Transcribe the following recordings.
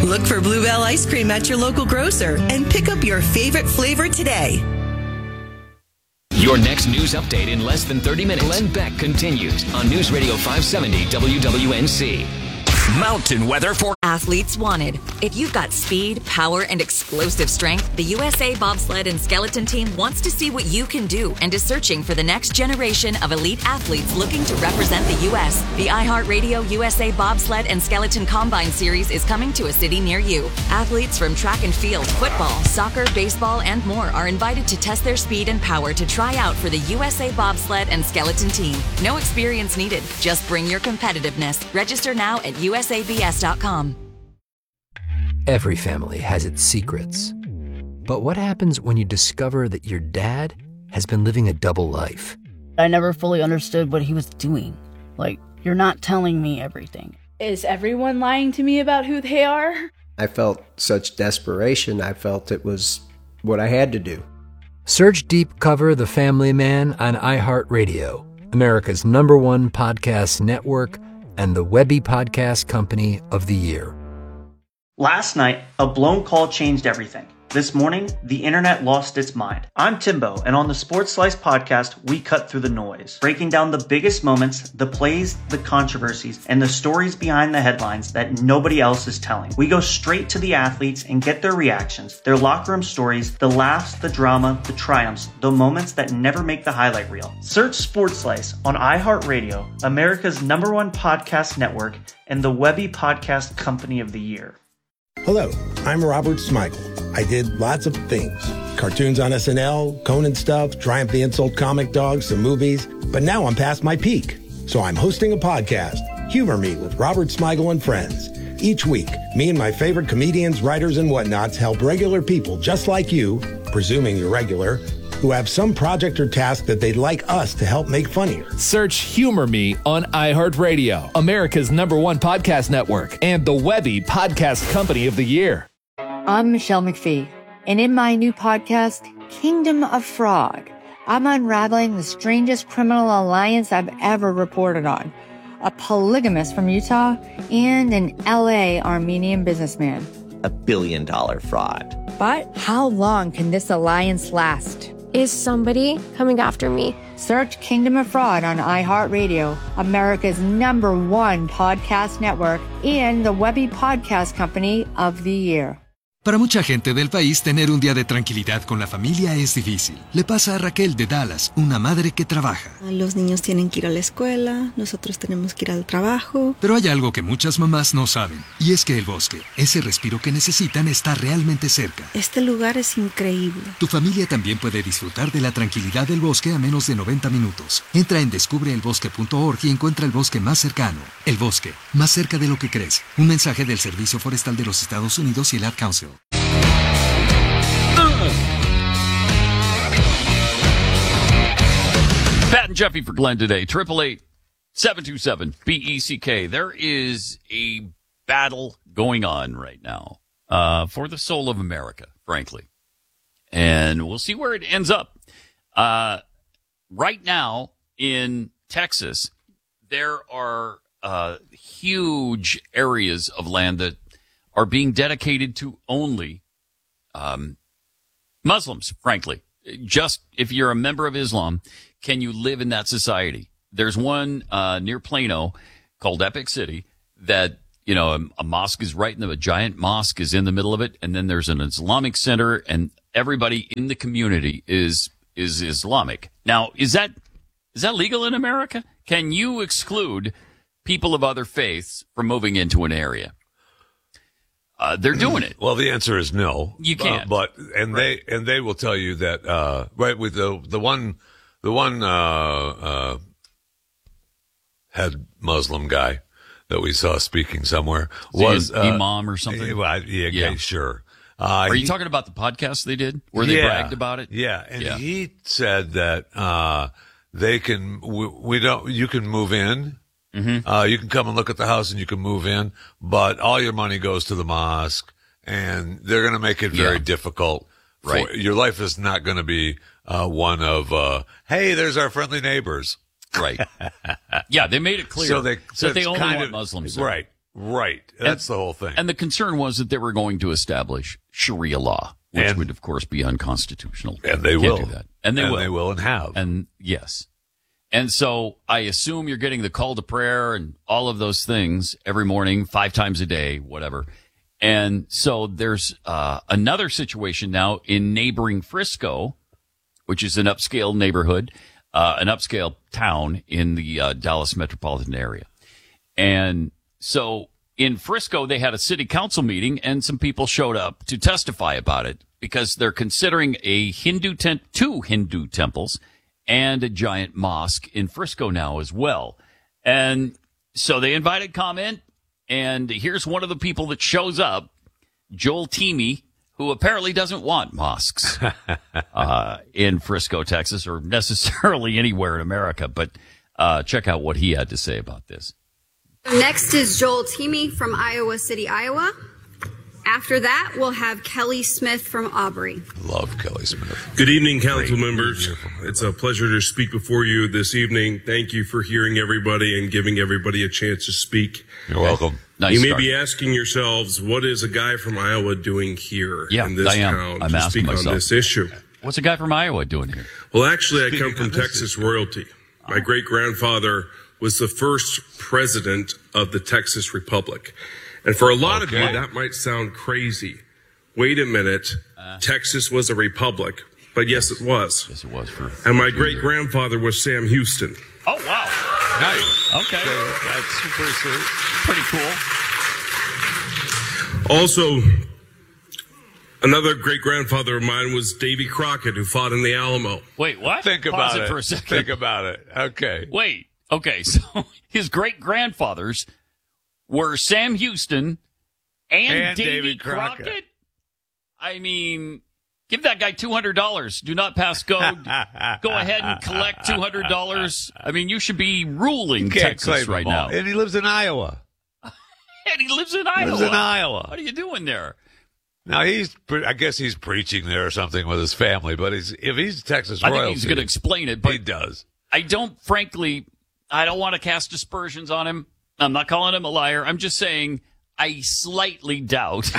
Look for Bluebell ice cream at your local grocer and pick up your favorite flavor today. Your next news update in less than 30 minutes. Glenn Beck continues on News Radio 570 WWNC. Mountain weather for Athletes Wanted. If you've got speed, power, and explosive strength, the USA Bobsled and Skeleton Team wants to see what you can do and is searching for the next generation of elite athletes looking to represent the U.S. The iHeartRadio USA Bobsled and Skeleton Combine Series is coming to a city near you. Athletes from track and field, football, soccer, baseball, and more are invited to test their speed and power to try out for the USA Bobsled and Skeleton Team. No experience needed. Just bring your competitiveness. Register now at usabs.com. Every family has its secrets. But what happens when you discover that your dad has been living a double life? I never fully understood what he was doing. Like, you're not telling me everything. Is everyone lying to me about who they are? I felt such desperation. I felt it was what I had to do. Search Deep Cover The Family Man on iHeartRadio, America's #1 podcast network, and the Webby Podcast Company of the Year. Last night, a blown call changed everything. This morning, the internet lost its mind. I'm Timbo, and on the Sports Slice podcast, we cut through the noise, breaking down the biggest moments, the plays, the controversies, and the stories behind the headlines that nobody else is telling. We go straight to the athletes and get their reactions, their locker room stories, the laughs, the drama, the triumphs, the moments that never make the highlight reel. Search Sports Slice on iHeartRadio, America's #1 podcast network, and the Webby Podcast Company of the Year. Hello, I'm Robert Smigel. I did lots of things. Cartoons on SNL, Conan stuff, Triumph the Insult Comic Dog, some movies. But now I'm past my peak. So I'm hosting a podcast, Humor Me with Robert Smigel and Friends. Each week, me and my favorite comedians, writers, and whatnots help regular people just like you, presuming you're regular, who have some project or task that they'd like us to help make funnier. Search Humor Me on iHeartRadio, America's #1 podcast network, and the Webby Podcast Company of the Year. I'm Michelle McPhee, and in my new podcast, Kingdom of Fraud, I'm unraveling the strangest criminal alliance I've ever reported on. A polygamist from Utah and an LA Armenian businessman. $1 billion fraud. But how long can this alliance last? Is somebody coming after me? Search Kingdom of Fraud on iHeartRadio, America's #1 podcast network, and the Webby Podcast Company of the Year. Para mucha gente del país, tener un día de tranquilidad con la familia es difícil. Le pasa a Raquel de Dallas, una madre que trabaja. Los niños tienen que ir a la escuela, nosotros tenemos que ir al trabajo. Pero hay algo que muchas mamás no saben, y es que el bosque, ese respiro que necesitan, está realmente cerca. Este lugar es increíble. Tu familia también puede disfrutar de la tranquilidad del bosque a menos de 90 minutos. Entra en descubreelbosque.org y encuentra el bosque más cercano. El bosque, más cerca de lo que crees. Un mensaje del Servicio Forestal de los Estados Unidos y el Ad Council. Pat and Jeffy for Glenn today. 888-727-BECK. There is a battle going on right now for the soul of America, frankly. And we'll see where it ends up. Right now in Texas, there are huge areas of land that are being dedicated to only Muslims, frankly. Just if you're a member of Islam, can you live in that society? There's one near Plano called Epic City that, you know, a mosque is right in a giant mosque is in the middle of it, and then there's an Islamic center, and everybody in the community is Islamic. Now, is that legal in America? Can you exclude people of other faiths from moving into an area? They're doing it. Well, the answer is no. You can't. They will tell you that right with the one head Muslim guy that we saw speaking somewhere was imam or something. Yeah, sure. Are you talking about the podcast they did where they bragged about it? Yeah, and he said that they can. You can move in. Mm-hmm. You can come and look at the house and you can move in, but all your money goes to the mosque, and they're going to make it very difficult. Right. Your life is not going to be one of, hey, there's our friendly neighbors. Right. Yeah, they made it clear that they only want Muslims there. Right. Right. That's the whole thing. And the concern was that they were going to establish Sharia law, which would, of course, be unconstitutional. And they Can't will. do that. And they will and have. And yes. And so I assume you're getting the call to prayer and all of those things every morning, 5 times a day, whatever. And so there's another situation now in neighboring Frisco, which is an upscale neighborhood, an upscale town in the Dallas metropolitan area. And so in Frisco, they had a city council meeting and some people showed up to testify about it because they're considering a two Hindu temples and a giant mosque in Frisco now as well. And so they invited comment, and here's one of the people that shows up, Joel Teamy, who apparently doesn't want mosques in Frisco, Texas, or necessarily anywhere in America. But check out what he had to say about this. Next is Joel Teamy from Iowa City, Iowa. After that, we'll have Kelly Smith from Aubrey. Love Kelly Smith. Good evening, council members. It's a pleasure to speak before you this evening. Thank you for hearing everybody and giving everybody a chance to speak. You're welcome. Nice you may be asking yourselves, what is a guy from Iowa doing here in this town I'm to asking speak myself. on this issue? What's a guy from Iowa doing here? Well, actually, I come from Texas royalty. My great-grandfather was the first president of the Texas Republic. And for a lot of you, that might sound crazy. Wait a minute. Texas was a republic. But yes, it was. Yes, it was. And my great-grandfather was Sam Houston. Oh, wow. Nice. Okay. That's pretty cool. Also, another great-grandfather of mine was Davy Crockett, who fought in the Alamo. Wait, what? Think Pause about it for a second. Think about it. Okay. Wait. Okay, so his great-grandfathers were Sam Houston and Davy Crockett? I mean, give that guy $200. Do not pass go. Go ahead and collect $200. I mean, you should be ruling Texas right now. And he lives in Iowa. And he lives in Iowa. What are you doing there? Now, I guess he's preaching there or something with his family, but if he's Texas royalty. I think he's going to explain it, but he does. I don't want to cast aspersions on him. I'm not calling him a liar. I'm just saying I slightly doubt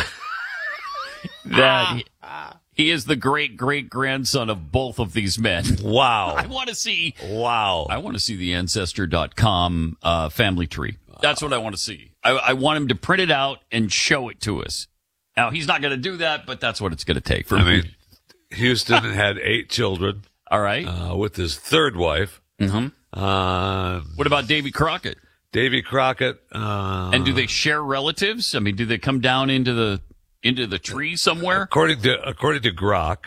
that he is the great-great-grandson of both of these men. Wow. I want to see the Ancestor.com family tree. That's what I want to see. I want him to print it out and show it to us. Now, he's not going to do that, but that's what it's going to take for me. Houston had 8 children. All right. With his third wife. Mm-hmm. What about Davy Crockett? Davy Crockett. And do they share relatives? I mean, do they come down into the tree somewhere? According to Grok,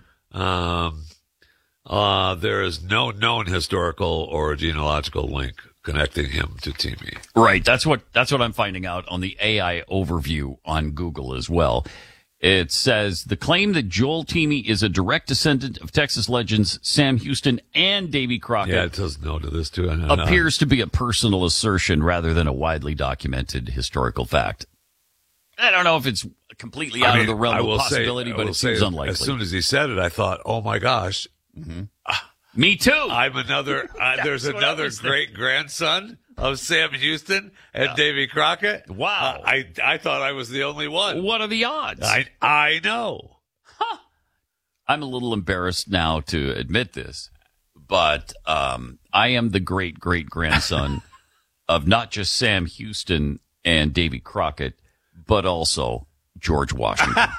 mm-hmm. There is no known historical or genealogical link connecting him to Teamy. Right. That's what I'm finding out on the AI overview on Google as well. It says the claim that Joel Teamy is a direct descendant of Texas legends Sam Houston and Davy Crockett. Yeah, it says no to this too. Appears to be a personal assertion rather than a widely documented historical fact. I don't know if it's completely out of the realm of possibility, but it seems unlikely. As soon as he said it, I thought, oh my gosh. Mm-hmm. Me too. I'm another, there's another great grandson of Sam Houston and Davy Crockett. Wow. I thought I was the only one. What are the odds? I know. Huh. I'm a little embarrassed now to admit this, but I am the great-great-grandson of not just Sam Houston and Davy Crockett, but also George Washington.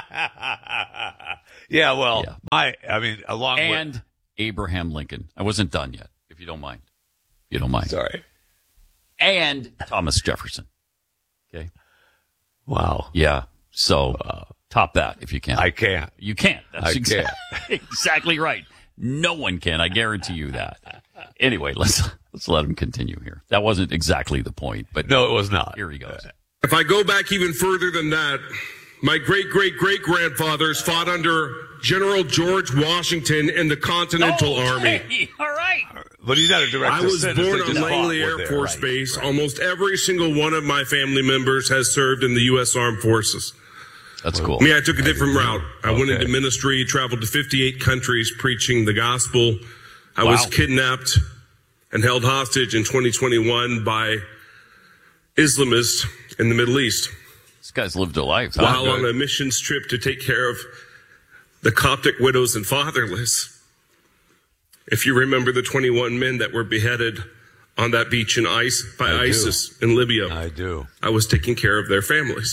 Along with Abraham Lincoln. I wasn't done yet, if you don't mind. You don't mind. Sorry. And Thomas Jefferson. Okay. Wow. Yeah. So top that if you can. I can't. You can't. That's can't. Exactly right. No one can. I guarantee you that. Anyway, let's let him continue here. That wasn't exactly the point, but no, it was not. Here he goes. If I go back even further than that, my great-great-great-grandfathers fought under General George Washington in the Continental Army. All right. But he's not a direct I was descendant. born on Langley Air Force Base. Right. Almost every single one of my family members has served in the U.S. Armed Forces. That's cool. I took a different route. I went into ministry, traveled to 58 countries preaching the gospel. I was kidnapped and held hostage in 2021 by Islamists in the Middle East. This guy's lived a life. Huh? While on a missions trip to take care of the Coptic widows and fatherless. If you remember the 21 men that were beheaded on that beach in ISIS in Libya. I do. I was taking care of their families.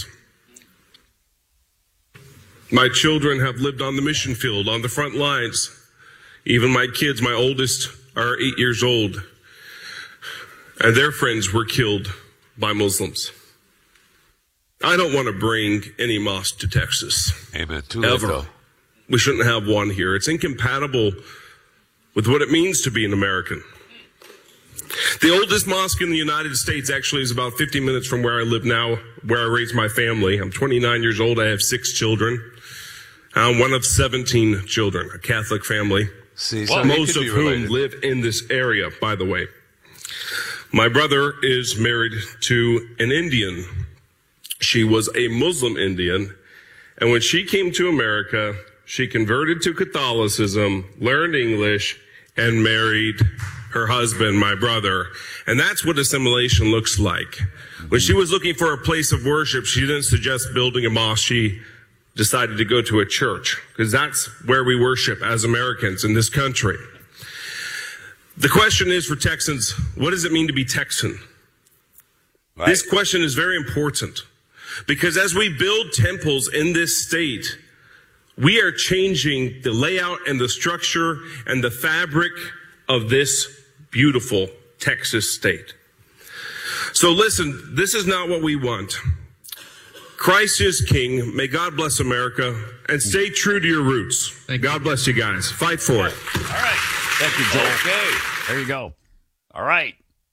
My children have lived on the mission field, on the front lines. Even my kids, my oldest, are 8 years old. And their friends were killed by Muslims. I don't want to bring any mosque to Texas. Amen. Too late, ever. though. We shouldn't have one here. It's incompatible with what it means to be an American. The oldest mosque in the United States actually is about 50 minutes from where I live now, where I raised my family. I'm 29 years old. I have 6 children. I'm one of 17 children, a Catholic family. Most of whom live in this area, by the way. My brother is married to an Indian. She was a Muslim Indian. And when she came to America, she converted to Catholicism, learned English, and married her husband, my brother. And that's what assimilation looks like. When she was looking for a place of worship, she didn't suggest building a mosque. She decided to go to a church because that's where we worship as Americans in this country. The question is for Texans, what does it mean to be Texan? Right. This question is very important because as we build temples in this state, we are changing the layout and the structure and the fabric of this beautiful Texas state. So listen, this is not what we want. Christ is king. May God bless America and stay true to your roots. God bless you guys. Fight for it. All right. Thank you, Joel. Okay. There you go. All right.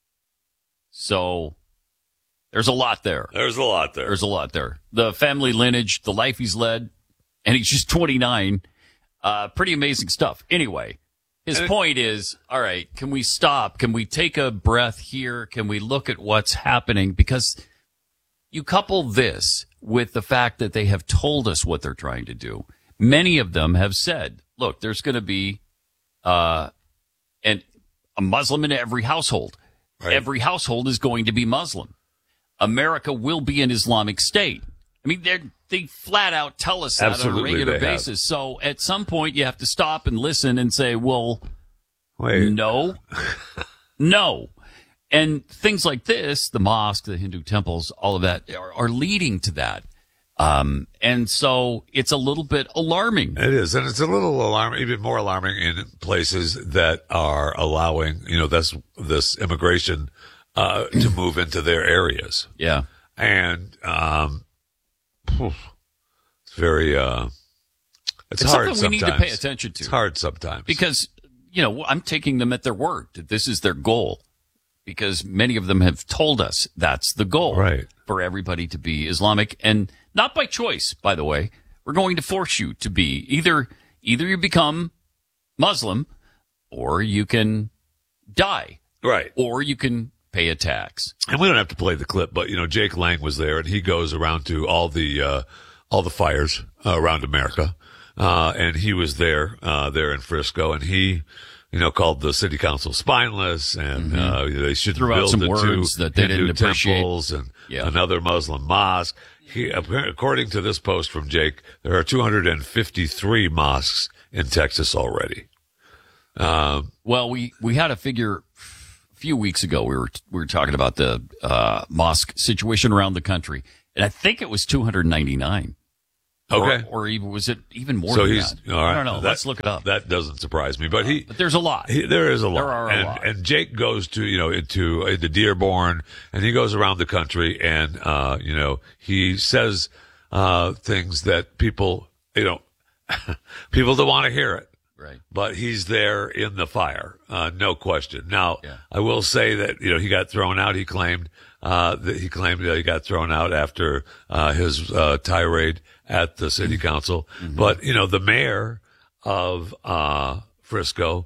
So there's a lot there. There's a lot there. The family lineage, the life he's led, and he's just 29. Pretty amazing stuff. Anyway, his point is, all right, can we stop? Can we take a breath here? Can we look at what's happening? Because you couple this with the fact that they have told us what they're trying to do. Many of them have said, look, there's going to be a Muslim in every household. Right. Every household is going to be Muslim. America will be an Islamic state. I mean, they flat out tell us that on a regular basis. So at some point you have to stop and listen and say, well, wait, no. And things like this, the mosque, the Hindu temples, all of that are leading to that. And so it's a little bit alarming. It is. And it's a little alarming, even more alarming in places that are allowing, this immigration, to move into their areas. Yeah. And, it's very, it's hard sometimes. Something we need to pay attention to. It's hard sometimes. Because, I'm taking them at their word that this is their goal. Because many of them have told us that's the goal. Right. For everybody to be Islamic. And not by choice, by the way. We're going to force you to be. Either you become Muslim, or you can die. Right. Or you can pay a tax. And we don't have to play the clip, but Jake Lang was there, and he goes around to all the fires around America, and he was there in Frisco, and he, called the city council spineless, and they should build some the words two that they Hindu didn't appreciate. temples and another Muslim mosque. According to this post from Jake, there are 253 mosques in Texas already. Well, we had a figure a few weeks ago. We were talking about the mosque situation around the country, and I think it was 299. Okay. Or even, was it even more than that? All right. I don't know. Let's look it up. That doesn't surprise me, but there's a lot. There is a lot. There are a lot. And Jake goes to, into Dearborn, and he goes around the country, and, he says, things that people, people don't want to hear it. Right. But he's there in the fire, no question. Now, I will say that, he got thrown out. He claimed he got thrown out after, his, tirade at the city council. Mm-hmm. But, the mayor of, Frisco,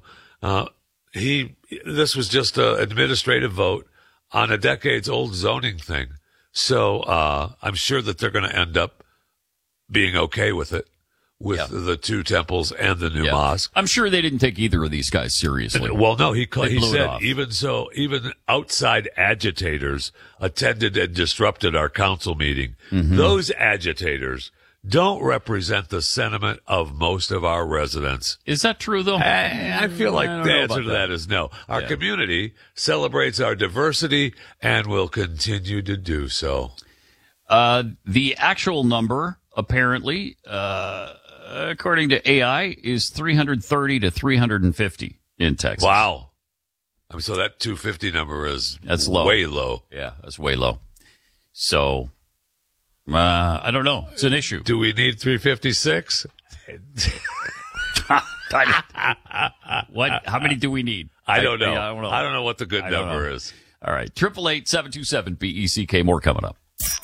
this was just an administrative vote on a decades old zoning thing. So, I'm sure that they're going to end up being okay with it. with the two temples and the new mosque. I'm sure they didn't take either of these guys seriously. Well, no, he blew it said off. even outside agitators attended and disrupted our council meeting. Those agitators don't represent the sentiment of most of our residents. Is that true, though? I feel like the answer to that is no. Our community celebrates our diversity and will continue to do so. The actual number, apparently, according to AI, is 330 to 350 in Texas. Wow. So that 250 number that's low. Way low. Yeah, that's way low. So, I don't know. It's an issue. Do we need 356? What? How many do we need? I don't know. I don't know. I don't know what the good number is. All right. 888-727-BECK. More coming up.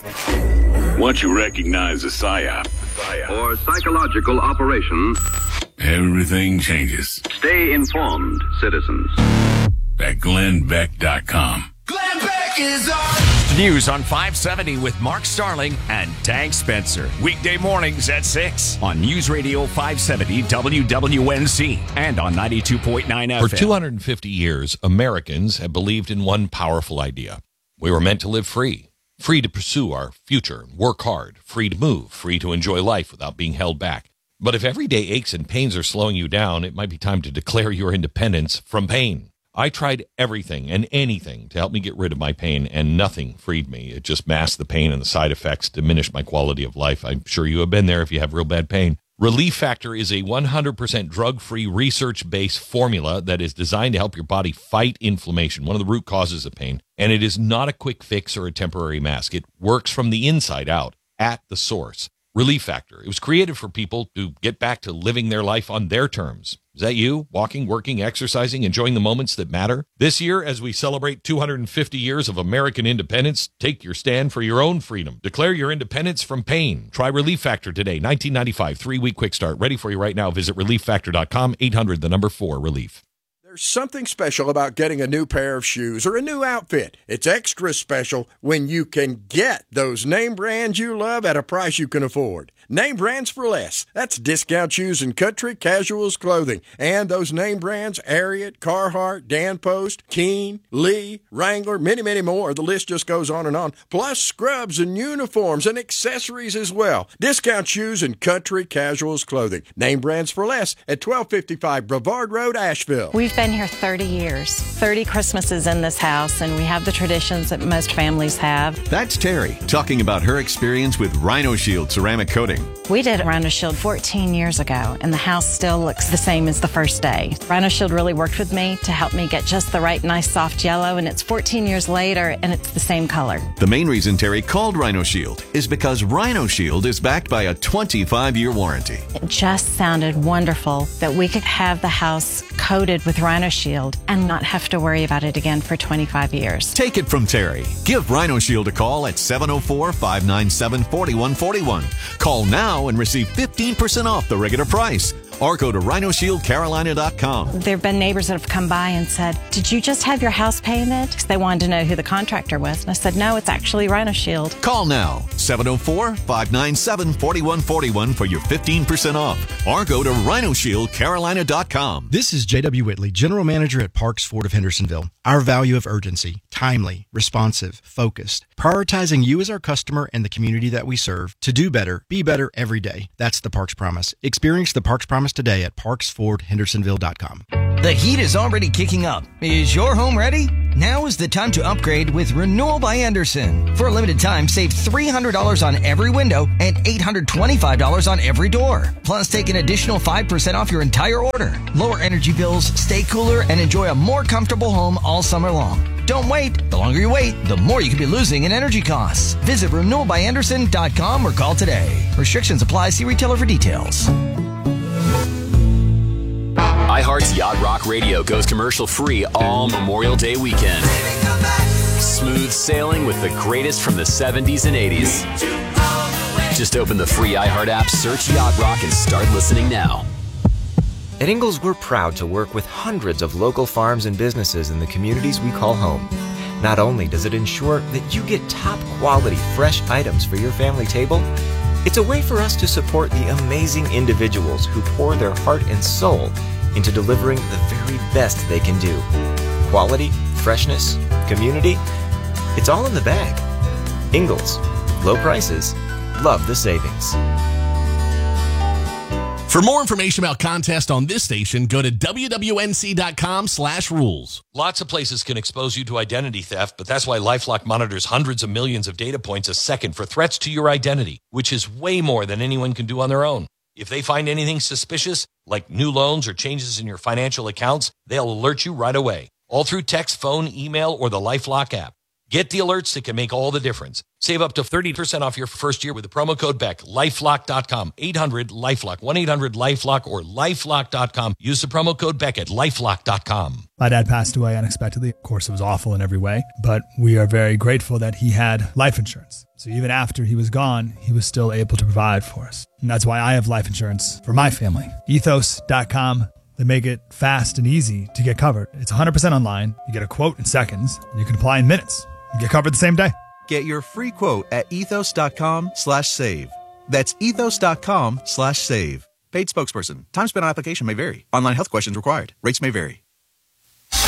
Once you recognize a PSYOP or psychological operation, everything changes. Stay informed, citizens. At GlennBeck.com. Glenn Beck is on. News on 570 with Mark Starling and Tank Spencer. Weekday mornings at 6 on News Radio 570 WWNC and on 92.9 FM. For 250 years, Americans have believed in one powerful idea. We were meant to live free. Free to pursue our future, work hard, free to move, free to enjoy life without being held back. But if everyday aches and pains are slowing you down, it might be time to declare your independence from pain. I tried everything and anything to help me get rid of my pain, and nothing freed me. It just masked the pain and the side effects, diminished my quality of life. I'm sure you have been there if you have real bad pain. Relief Factor is a 100% drug-free, research-based formula that is designed to help your body fight inflammation, one of the root causes of pain. And it is not a quick fix or a temporary mask. It works from the inside out, at the source. Relief Factor. It was created for people to get back to living their life on their terms. Is that you? Walking, working, exercising, enjoying the moments that matter? This year, as we celebrate 250 years of American independence, take your stand for your own freedom. Declare your independence from pain. Try Relief Factor today. 1995, 3-week quick start. Ready for you right now. Visit ReliefFactor.com, 800-4-RELIEF. There's something special about getting a new pair of shoes or a new outfit. It's extra special when you can get those name brands you love at a price you can afford. Name brands for less. That's Discount Shoes and Country Casuals Clothing. And those name brands, Ariat, Carhartt, Dan Post, Keen, Lee, Wrangler, many, many more. The list just goes on and on. Plus scrubs and uniforms and accessories as well. Discount Shoes and Country Casuals Clothing. Name brands for less at 1255 Brevard Road, Asheville. We've been here 30 years, 30 Christmases in this house, and we have the traditions that most families have. That's Terry talking about her experience with Rhino Shield ceramic coating. We did Rhino Shield 14 years ago, and the house still looks the same as the first day. Rhino Shield really worked with me to help me get just the right nice soft yellow, and it's 14 years later, and it's the same color. The main reason Terry called Rhino Shield is because Rhino Shield is backed by a 25-year warranty. It just sounded wonderful that we could have the house coated with Rhino Shield and not have to worry about it again for 25 years. Take it from Terry. Give Rhino Shield a call at 704-597-4141. Call now and receive 15% off the regular price. Or go to RhinoShieldCarolina.com. There have been neighbors that have come by and said, "Did you just have your house painted?" Because they wanted to know who the contractor was. And I said, "No, it's actually Rhino Shield." Call now, 704-597-4141 for your 15% off. Or go to RhinoShieldCarolina.com. This is J.W. Whitley, General Manager at Parks Ford of Hendersonville. Our value of urgency, timely, responsive, focused, prioritizing you as our customer and the community that we serve to do better, be better every day. That's the Parks Promise. Experience the Parks Promise today at ParksFordHendersonville.com. The heat is already kicking up. Is your home ready? Now is the time to upgrade with Renewal by Andersen. For a limited time, save $300 on every window and $825 on every door. Plus, take an additional 5% off your entire order. Lower energy bills, stay cooler, and enjoy a more comfortable home all summer long. Don't wait. The longer you wait, the more you could be losing in energy costs. Visit RenewalByAndersen.com or call today. Restrictions apply. See retailer for details. iHeart's Yacht Rock Radio goes commercial-free all Memorial Day weekend. Smooth sailing with the greatest from the 70s and 80s. Just open the free iHeart app, search Yacht Rock, and start listening now. At Ingalls, we're proud to work with hundreds of local farms and businesses in the communities we call home. Not only does it ensure that you get top-quality, fresh items for your family table, It's a way for us to support the amazing individuals who pour their heart and soul into delivering the very best they can do. Quality, freshness, community, it's all in the bag. Ingalls, low prices, love the savings. For more information about contests on this station, go to wwnc.com/rules. Lots of places can expose you to identity theft, but that's why LifeLock monitors hundreds of millions of data points a second for threats to your identity, which is way more than anyone can do on their own. If they find anything suspicious, like new loans or changes in your financial accounts, they'll alert you right away, all through text, phone, email, or the LifeLock app. Get the alerts that can make all the difference. Save up to 30% off your first year with the promo code BECK. LifeLock.com. 800-LifeLock. 1-800-LifeLock or LifeLock.com. Use the promo code BECK at LifeLock.com. My dad passed away unexpectedly. Of course, it was awful in every way, but we are very grateful that he had life insurance. So even after he was gone, he was still able to provide for us. And that's why I have life insurance for my family. Ethos.com. They make it fast and easy to get covered. It's 100% online. You get a quote in seconds, and you can apply in minutes. You get covered the same day. Get your free quote at ethos.com/save. That's ethos.com/save. Paid spokesperson. Time spent on application may vary. Online health questions required. Rates may vary.